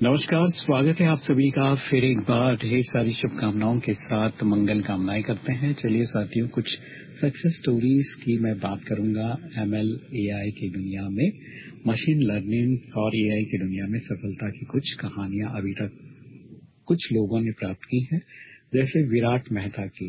नमस्कार, स्वागत है आप सभी का फिर एक बार ढेर सारी शुभकामनाओं के साथ मंगल कामनाएं करते हैं। चलिए साथियों, कुछ सक्सेस स्टोरीज की मैं बात करूंगा। एमएल एआई की दुनिया में, मशीन लर्निंग और एआई की दुनिया में सफलता की कुछ कहानियां अभी तक कुछ लोगों ने प्राप्त की हैं। जैसे विराट मेहता की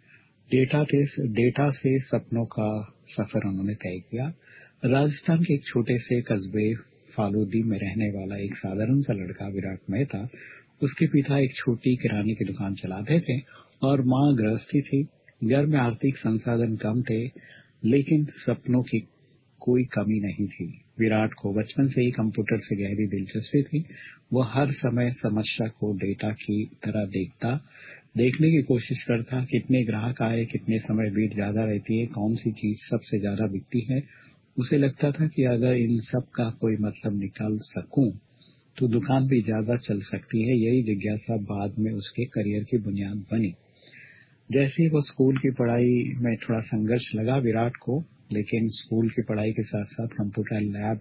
डेटा से सपनों का सफर उन्होंने तय किया। राजस्थान के एक छोटे से कस्बे फालूदी में रहने वाला एक साधारण सा लड़का विराट मेहता, उसके पिता एक छोटी किराने की दुकान चलाते थे और मां गृहस्थी थी। घर में आर्थिक संसाधन कम थे, लेकिन सपनों की कोई कमी नहीं थी। विराट को बचपन से ही कंप्यूटर से गहरी दिलचस्पी थी। वो हर समय समस्या को डेटा की तरह देखने की कोशिश करता। कितने ग्राहक आए, कितने समय भीड़ ज्यादा रहती है, कौन सी चीज सबसे ज्यादा बिकती है। उसे लगता था कि अगर इन सब का कोई मतलब निकाल सकूं तो दुकान भी ज्यादा चल सकती है। यही जिज्ञासा बाद में उसके करियर की बुनियाद बनी। जैसे ही वो स्कूल की पढ़ाई में थोड़ा संघर्ष लगा विराट को, लेकिन स्कूल की पढ़ाई के साथ साथ कंप्यूटर लैब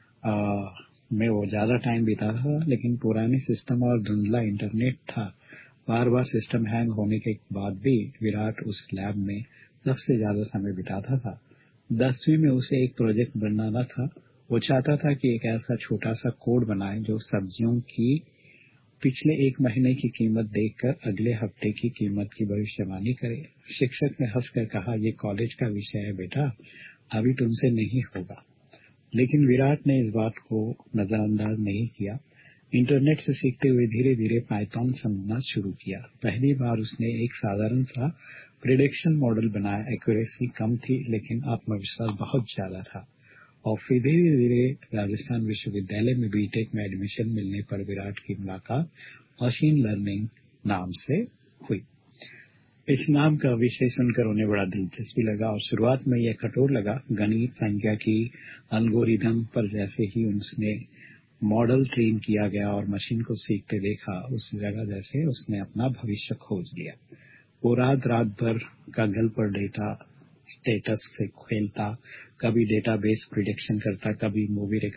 में वो ज्यादा टाइम बिता था। लेकिन पुराने सिस्टम और धुंधला इंटरनेट था। बार बार सिस्टम हैंग होने के बाद भी विराट उस लैब में सबसे ज्यादा समय बिताता था। 10वीं में उसे एक प्रोजेक्ट बनाना था। वो चाहता था कि एक ऐसा छोटा सा कोड बनाए जो सब्जियों की पिछले एक महीने की कीमत देखकर अगले हफ्ते की कीमत की भविष्यवाणी करे। शिक्षक ने हंसकर कहा, ये कॉलेज का विषय है बेटा, अभी तुमसे नहीं होगा। लेकिन विराट ने इस बात को नजरअंदाज नहीं किया। इंटरनेट से सीखते हुए धीरे धीरे पाइथन समझना शुरू किया। पहली बार उसने एक साधारण सा प्रिडिक्शन मॉडल बनाया। एक्यूरेसी कम थी, लेकिन आत्मविश्वास बहुत ज्यादा था। और फिर धीरे धीरे राजस्थान विश्वविद्यालय में बीटेक में एडमिशन मिलने पर विराट की मुलाकात मशीन लर्निंग नाम से हुई। इस नाम का विषय सुनकर उन्हें बड़ा दिलचस्पी लगा और शुरुआत में यह कठोर लगा। गणित, संख्या की एल्गोरिदम पर जैसे ही उसने मॉडल ट्रेन किया गया और मशीन को सीखते देखा, उस जगह जैसे उसने अपना भविष्य खोज लिया। वो रात भर गूगल पर डेटा स्टेटस से खेलता, कभी डेटाबेस प्रिडिक्शन करता, कभी मूवी